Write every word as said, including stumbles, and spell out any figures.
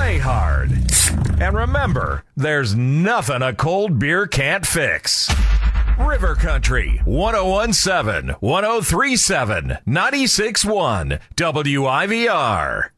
play hard. And remember, there's nothing a cold beer can't fix. River Country, one oh one point seven, one oh three point seven, ninety-six point one, W I V R.